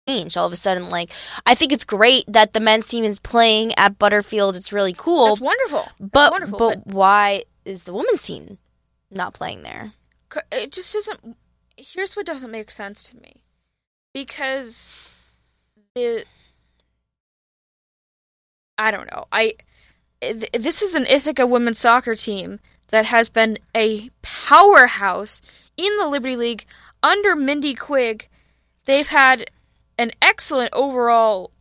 change all of a sudden. Like, I think it's great that the men's team is playing at Butterfield. It's really cool. It's wonderful. But why is the women's team not playing there? It just doesn't. Here's what doesn't make sense to me, because I don't know. This is an Ithaca women's soccer team that has been a powerhouse in the Liberty League under Mindy Quigg. They've had an excellent overall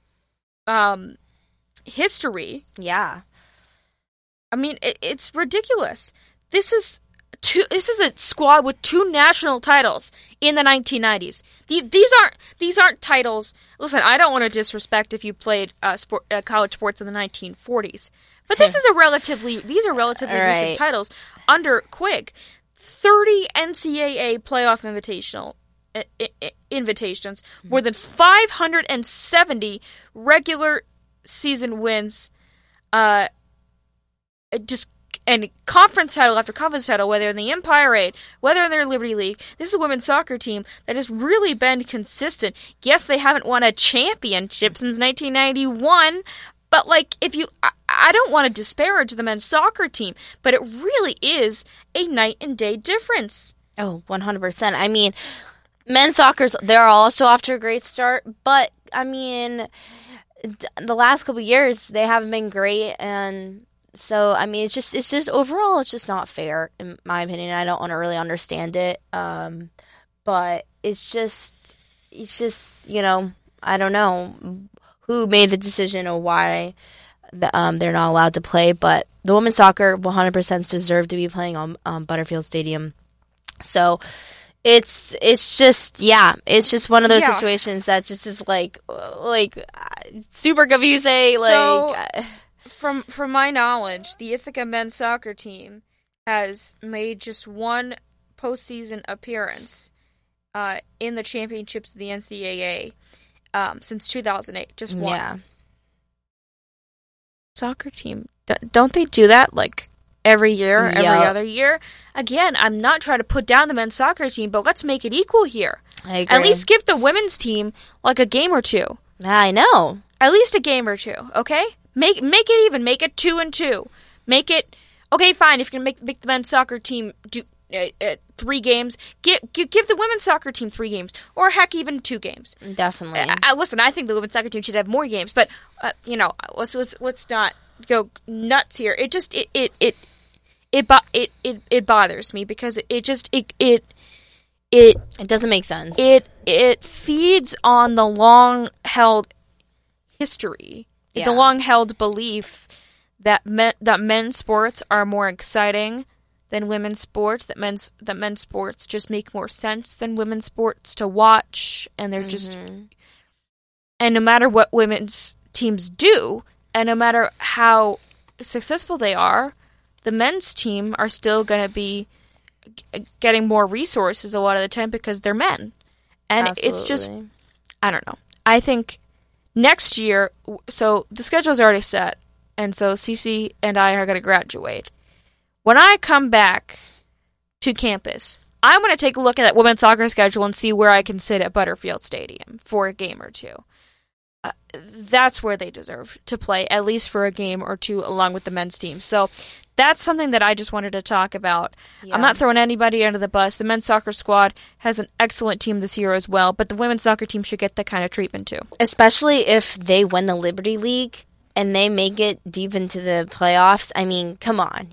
history. Yeah. I mean, it's ridiculous. This is a squad with 2 national titles in the 1990s. These aren't titles. Listen, I don't want to disrespect if you played college sports in the 1940s, but these are relatively recent titles under Quigg. 30 NCAA playoff invitations, more than 570 regular season wins, and conference title after conference title, whether in the Empire 8, whether in their Liberty League. This is a women's soccer team that has really been consistent. Yes, they haven't won a championship since 1991, but I don't want to disparage the men's soccer team, but it really is a night and day difference. Oh, 100%. I mean, men's soccer, they're also off to a great start, but I mean, the last couple of years they haven't been great, and so, I mean, it's just overall, it's just not fair, in my opinion. I don't want to really understand it. But it's just, you know, I don't know who made the decision or why they're not allowed to play. But the women's soccer 100% deserve to be playing on Butterfield Stadium. So it's just one of those situations that just is like super confusing. From my knowledge, the Ithaca men's soccer team has made just one postseason appearance in the championships of the NCAA since 2008. Just one. Yeah. Soccer team. Don't they do that every year, every other year? Again, I'm not trying to put down the men's soccer team, but let's make it equal here. I agree. At least give the women's team a game or two. I know. At least a game or two, okay? Make it even. Make it 2-2. Make it okay. Fine. If you're gonna make the men's soccer team do 3 games, give the women's soccer team 3 games, or heck, even 2 games. Definitely. Listen, I think the women's soccer team should have more games, but let's not go nuts here. It just it bothers me because it doesn't make sense. It feeds on the long held history. The long-held belief that men's sports are more exciting than women's sports, that men's sports just make more sense than women's sports to watch, and they're just... And no matter what women's teams do, and no matter how successful they are, the men's team are still going to be getting more resources a lot of the time because they're men. And It's just... I don't know. I think... Next year, so the schedule's already set, and so Cece and I are going to graduate. When I come back to campus, I'm going to take a look at that women's soccer schedule and see where I can sit at Butterfield Stadium for a game or two. That's where they deserve to play, at least for a game or two, along with the men's team. So that's something that I just wanted to talk about. Yeah. I'm not throwing anybody under the bus. The men's soccer squad has an excellent team this year as well, but the women's soccer team should get that kind of treatment too. Especially if they win the Liberty League and they make it deep into the playoffs. I mean, come on.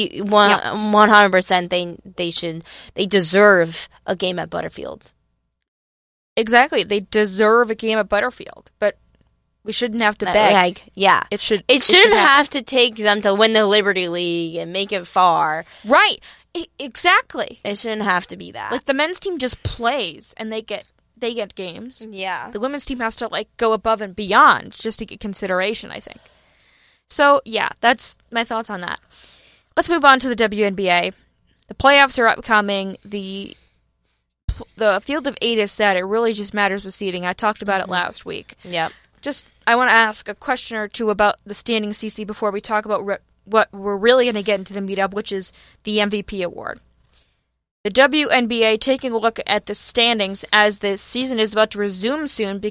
100% they deserve a game at Butterfield. Exactly. They deserve a game at Butterfield, but we shouldn't have to beg. It shouldn't have to take them to win the Liberty League and make it far. Right. Exactly. It shouldn't have to be that. The men's team just plays and they get games. Yeah. The women's team has to go above and beyond just to get consideration, I think. So, yeah, that's my thoughts on that. Let's move on to the WNBA. The playoffs are upcoming. The field of 8 is set. It really just matters with seeding. I talked about it last week. Yep. I want to ask a question or two about the standings, CC, before we talk about what we're really going to get into the meetup, which is the MVP award. The WNBA taking a look at the standings as the season is about to resume soon